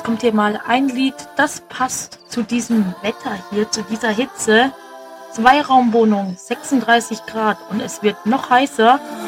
jetzt kommt hier mal ein Lied, das passt zu diesem Wetter hier, zu dieser Hitze. Zweiraumwohnung, 36 Grad und es wird noch heißer.